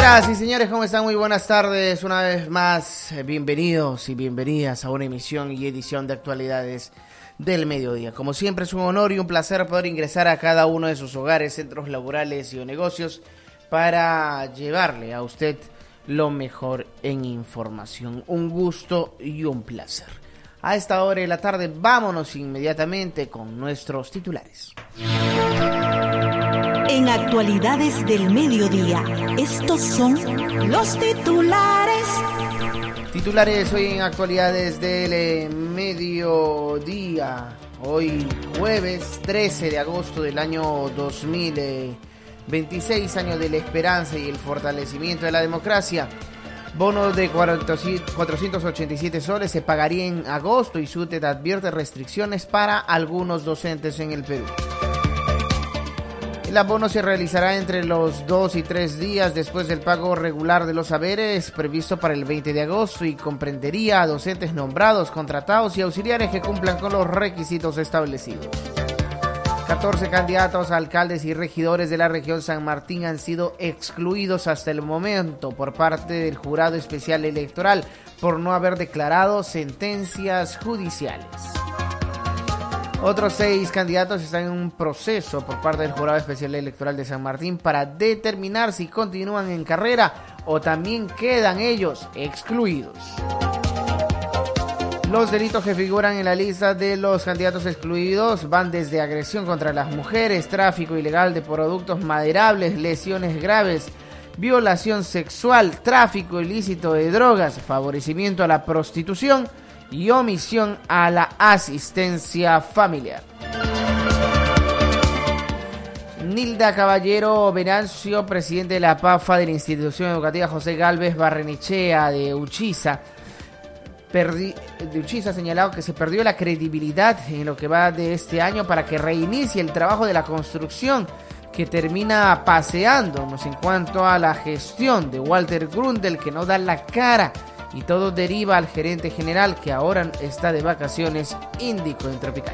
Señoras y señores, ¿cómo están? Muy buenas tardes. Una vez más, bienvenidos y bienvenidas a una emisión y edición de actualidades del mediodía. Como siempre, es un honor y un placer poder ingresar a cada uno de sus hogares, centros laborales y o negocios para llevarle a usted lo mejor en información. Un gusto y un placer. A esta hora de la tarde, vámonos inmediatamente con nuestros titulares. En actualidades del mediodía, estos son los titulares. Titulares hoy en actualidades del mediodía. Hoy jueves 13 de agosto del año 2026, año de la esperanza y el fortalecimiento de la democracia. Bono de 487 soles se pagaría en agosto y SUTED advierte restricciones para algunos docentes en el Perú. El abono se realizará entre los 2 y 3 días después del pago regular de los haberes previsto para el 20 de agosto y comprendería a docentes nombrados, contratados y auxiliares que cumplan con los requisitos establecidos. 14 candidatos a alcaldes y regidores de la región San Martín han sido excluidos hasta el momento por parte del Jurado Especial Electoral por no haber declarado sentencias judiciales. Otros 6 candidatos están en un proceso por parte del Jurado Especial Electoral de San Martín para determinar si continúan en carrera o también quedan ellos excluidos. Los delitos que figuran en la lista de los candidatos excluidos van desde agresión contra las mujeres, tráfico ilegal de productos maderables, lesiones graves, violación sexual, tráfico ilícito de drogas, favorecimiento a la prostitución y omisión a la asistencia familiar. Nilda Caballero Venancio, presidente de la PAFA de la Institución Educativa José Gálvez Barrenechea de Uchiza, ha señalado que se perdió la credibilidad en lo que va de este año para que reinicie el trabajo de la construcción que termina paseándonos en cuanto a la gestión de Walter Grundel, que no da la cara y todo deriva al gerente general que ahora está de vacaciones, indicó en Tropical.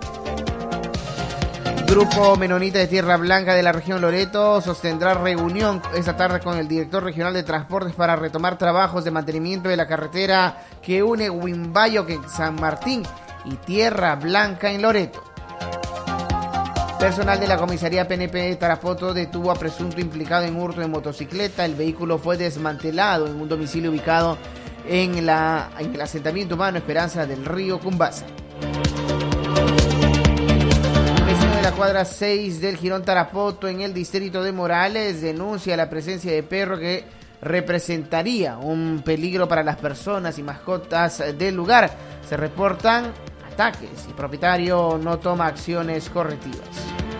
Grupo Menonita de Tierra Blanca de la región Loreto sostendrá reunión esta tarde con el director regional de transportes para retomar trabajos de mantenimiento de la carretera que une Huimbayo con San Martín y Tierra Blanca en Loreto. Personal de la comisaría PNP de Tarapoto detuvo a presunto implicado en hurto de motocicleta. El vehículo fue desmantelado en un domicilio ubicado en el asentamiento humano Esperanza del Río Cumbasa. La cuadra 6 del Jirón Tarapoto en el distrito de Morales denuncia la presencia de perro que representaría un peligro para las personas y mascotas del lugar. Se reportan ataques y el propietario no toma acciones correctivas.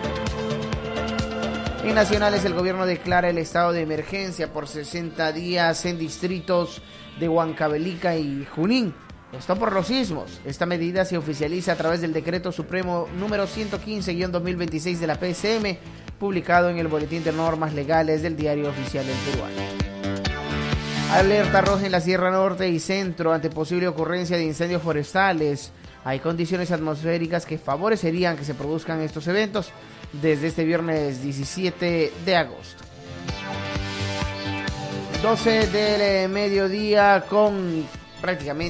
En nacionales, el gobierno declara el estado de emergencia por 60 días en distritos de Huancavelica y Junín. Esto por los sismos. Esta medida se oficializa a través del decreto supremo número 115-2026 de la PCM, publicado en el Boletín de Normas Legales del Diario Oficial del Peruano. Alerta roja en la Sierra Norte y Centro ante posible ocurrencia de incendios forestales. Hay condiciones atmosféricas que favorecerían que se produzcan estos eventos desde este viernes 17 de agosto. 12 del mediodía con prácticamente